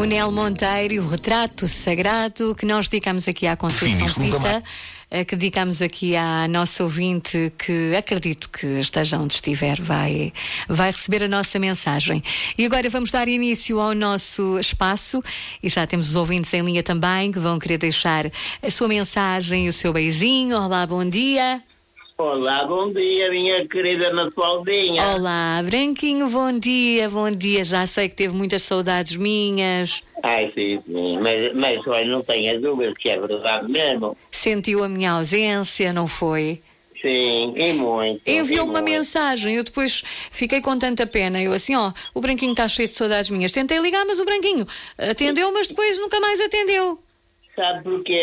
Nel Monteiro e o Retrato Sagrado que nós dedicamos aqui à Conceição Pita, que dedicamos aqui à nossa ouvinte que acredito que esteja onde estiver, vai receber a nossa mensagem. E agora vamos dar início ao nosso espaço e já temos os ouvintes em linha também que vão querer deixar a sua mensagem e o seu beijinho. Olá, bom dia. Olá, bom dia, minha querida Mafaldinha. Olá, Branquinho, bom dia, bom dia. Já sei que teve muitas saudades minhas. Ai, sim, mas olha, não tenha dúvida que é verdade mesmo. Sentiu a minha ausência, não foi? Sim, e muito. Enviou-me uma mensagem, eu depois fiquei com tanta pena. Eu assim, o Branquinho está cheio de saudades minhas. Tentei ligar, mas o Branquinho atendeu, mas depois nunca mais atendeu. Sabe porquê?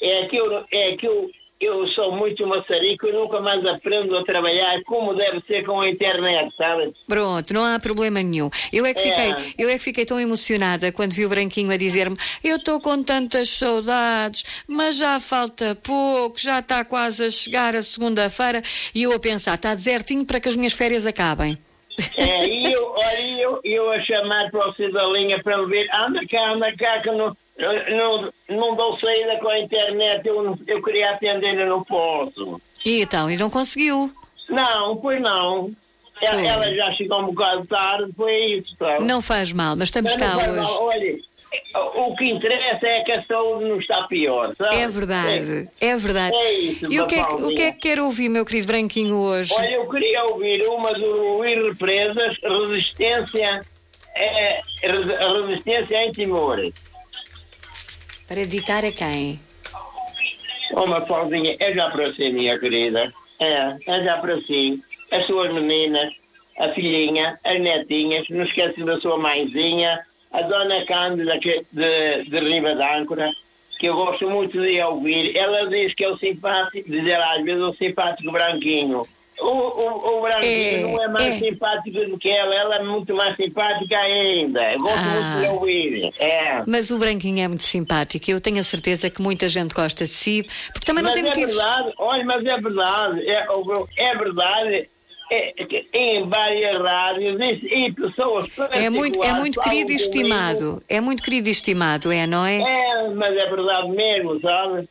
Eu sou muito maçarico e nunca mais aprendo a trabalhar como deve ser com a internet, sabe? Pronto, não há problema nenhum. Eu é que fiquei tão emocionada quando vi o Branquinho a dizer-me: eu estou com tantas saudades, mas já falta pouco, já está quase a chegar a segunda-feira. E eu a pensar, está desertinho para que as minhas férias acabem. E eu a chamar para o Cidalinha para me ver, anda cá, que não dou saída com a internet, eu queria atender e não posso. E então, e não conseguiu? Não, pois não. Ela já chegou um bocado tarde, foi isso, sabe? Não faz mal, mas estamos cá hoje. Mal. Olha, o que interessa é que a saúde não está pior, sabe? É verdade, é verdade. É isso, e o que é que quer ouvir, meu querido Branquinho, hoje? Olha, eu queria ouvir uma do Luís Represas, Resistência em Timor. Para dedicar a quem? Mafaldinha, é já para si, minha querida. É já para si. As suas meninas, a filhinha, as netinhas, não esquece da sua mãezinha, a dona Cândida de Riba d'Âncora, que eu gosto muito de ouvir. Ela diz que é o simpático, dizer às vezes o simpático Branquinho. O Branquinho não é mais simpático do que ela é muito mais simpática ainda. Eu gosto muito de ouvir. Mas o Branquinho é muito simpático, eu tenho a certeza que muita gente gosta de si, porque também não tem motivos. Verdade, olha, mas é verdade, é verdade. Em várias rádios e pessoas é muito querido e estimado. É muito querido e estimado, não é? Mas é verdade mesmo, sabe?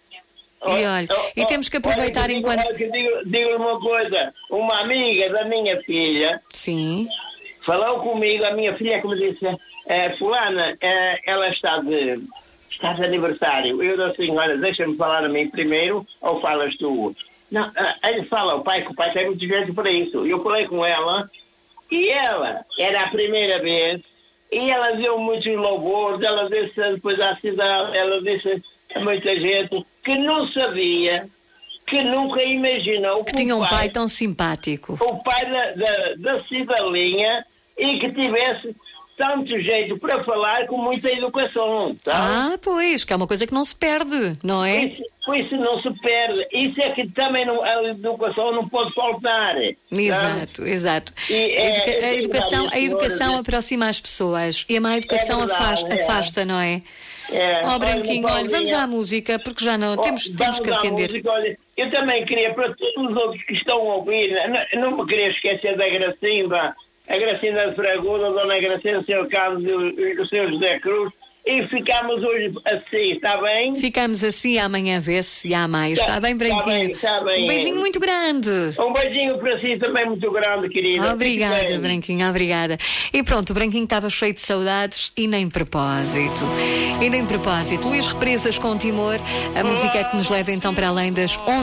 E temos que aproveitar enquanto... Digo-lhe uma coisa, uma amiga da minha filha... Sim. Falou comigo, a minha filha, como disse, fulana, ela está de aniversário. Eu disse assim, olha, deixa-me falar a mim primeiro, ou falas tu? Não, ele fala ao pai, que o pai tem muito jeito para isso. Eu falei com ela, e ela, era a primeira vez, e ela deu muitos louvores, ela disse depois à cidade, ela disse a muita gente que não sabia, que nunca imaginou que tinha um pai tão simpático. O pai da Cidalinha, e que tivesse tanto jeito para falar com muita educação, sabe? Pois, que é uma coisa que não se perde, não é? Isso não se perde. Isso é que também a educação não pode faltar. Exato. A educação aproxima as pessoas e a má educação afasta, não é? Branquinho, olha, vamos à música, porque já não temos que atender. Música, olha, eu também queria, para todos os outros que estão a ouvir, não me queria esquecer da Gracinda, a Gracinda de Fragoso, a Dona Gracinda, o Sr. Carlos e o Sr. José Cruz, e ficamos hoje assim, está bem? Ficamos assim, amanhã vê-se e há mais, está bem, Branquinho? Está bem. Um beijinho muito grande. Um beijinho para si também muito grande, querida. Obrigada, Branquinho, obrigada. E pronto, o Branquinho estava cheio de saudades e nem propósito. Luís Represas com Timor, a música que nos leva então para além das 11.